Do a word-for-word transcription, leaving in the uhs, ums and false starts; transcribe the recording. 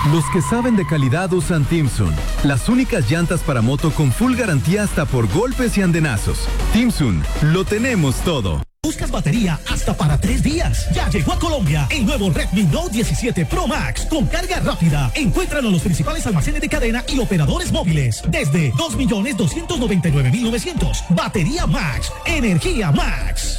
Los que saben de calidad usan Timsun, las únicas llantas para moto con full garantía hasta por golpes y andenazos. Timsun, lo tenemos todo. ¿Buscas batería hasta para tres días? Ya llegó a Colombia el nuevo Redmi Note diecisiete Pro Max con carga rápida. Encuéntralo en los principales almacenes de cadena y operadores móviles desde dos millones doscientos noventa y nueve mil novecientos. Batería Max, energía Max.